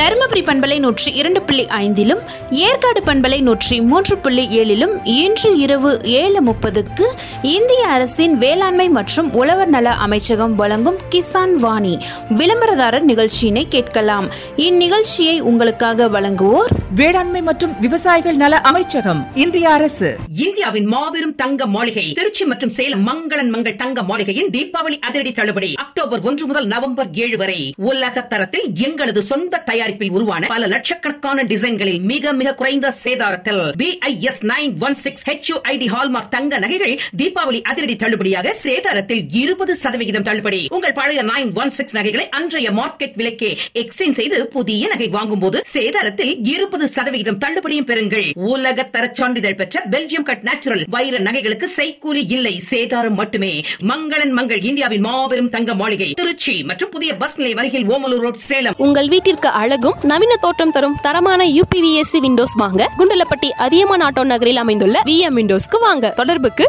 தருமபுரி பண்பலை 102.5 ஏற்காடு பண்பலை 103.7 இன்று இரவு 7:30 இந்திய அரசின் வேளாண்மை மற்றும் உழவர் நல அமைச்சகம் வழங்கும் கிசான் வாணி விளம்பரதாரர் நிகழ்ச்சியினை கேட்கலாம். இந்நிகழ்ச்சியை உங்களுக்காக வழங்குவோர் வேளாண்மை மற்றும் விவசாயிகள் நல அமைச்சகம், இந்திய அரசு. இந்தியாவின் மாபெரும் தங்க மாளிகை திருச்சி மற்றும் சேலம் மங்களன் மங்கள் தங்க மாளிகையின் தீபாவளி அதிரடி தள்ளுபடி அக்டோபர் 1 முதல் நவம்பர் 7 வரை. உலக தரத்தில் எங்களது சொந்த தயாரிப்பில் உருவான பல லட்சக்கணக்கான டிசைன்களில் மிக மிக குறைந்த சேதாரத்தில் BIS 916 HUID ஹால்மார்க் தங்க நகைகள் தீபாவளி அதிரடி தள்ளுபடியாக சேதாரத்தில் 20% தள்ளுபடி. உங்கள் பழைய 916 நகைகளை அன்றைய மார்க்கெட் விலைக்கே எக்ஸ்சேஞ்ச் செய்து புதிய நகை வாங்கும் போது சேதாரத்தில் 20% தள்ளுபடியும் பெறுங்கள். உலக தர சான்றிதழ் பெற்ற பெல்ஜியம் கட் நேச்சுரல் வைர நகைகளுக்கு செய்கூலி இல்லை, சேதாரம் மட்டுமே. மங்களன் மங்கள் இந்தியாவின் மாபெரும் தங்க மாளிகை திருச்சி மற்றும் புதிய பஸ் நிலையம் அருகில் ஓமலூர் ரோட் சேலம். உங்கள் வீட்டிற்கு அழகும் நவீன தோற்றம் தரும் தரமான UPVC விண்டோஸ் வாங்க குண்டலப்பட்டி அதியமான் ஆட்டோ நகரில் அமைந்துள்ள VM விண்டோஸ்க்கு வாங்க. தொடர்புக்கு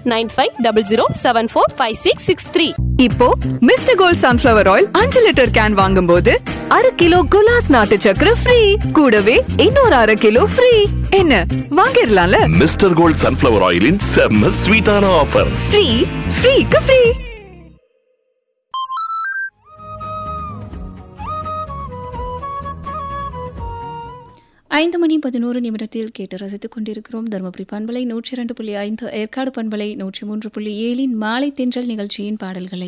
9500745663. இப்போ mister gold sunflower oil 5 litre can வாங்கும் போது 1/2 கிலோ குலாஸ் நாட்டு சக்கரை ஃப்ரீ, கூடவே இன்னொரு 1/2 கிலோ ஃப்ரீ. என்ன வாங்கிடலாம்ல? மிஸ்டர் கோல்ட் சன்ஃபிளவர் ஆயிலின் செம்ம ஸ்வீட்டான ஆஃபர். ஃப்ரீக்கு ஃப்ரீ. ஐந்து மணி 11 கேட்டு ரசித்துக் கொண்டிருக்கிறோம். தருமபுரி பண்பலை 102.5 ஏற்காடு பண்பலை 103.7 மாலை தென்றல் நிகழ்ச்சியின் பாடல்களை.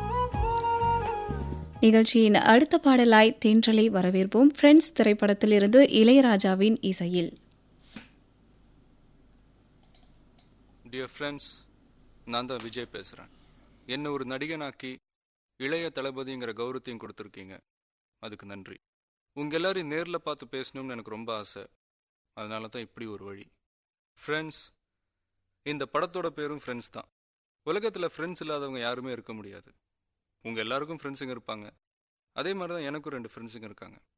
நிகழ்ச்சியின் அடுத்த பாடலாய் தென்றலை வரவேற்போம். ஃப்ரெண்ட்ஸ் திரைப்படத்திலிருந்து இளையராஜாவின் இசையில். டியர் ஃப்ரெண்ட்ஸ், நான் தான் விஜய் பேசுகிறேன். என்ன ஒரு நடிகனாக்கி இளைய தளபதிங்கிற கௌரவத்தையும் கொடுத்துருக்கீங்க, அதுக்கு நன்றி. உங்கள் எல்லாரையும் நேரில் பார்த்து பேசணும்னு எனக்கு ரொம்ப ஆசை, அதனால தான் இப்படி ஒரு வழி. ஃப்ரெண்ட்ஸ், இந்த படத்தோட பேரும் ஃப்ரெண்ட்ஸ் தான். உலகத்தில் ஃப்ரெண்ட்ஸ் இல்லாதவங்க யாருமே இருக்க முடியாது. உங்கள் எல்லாருக்கும் ஃப்ரெண்ட்ஸுங்க இருப்பாங்க, அதே மாதிரி தான் எனக்கும் 2 ஃப்ரெண்ட்ஸுங்க இருக்காங்க.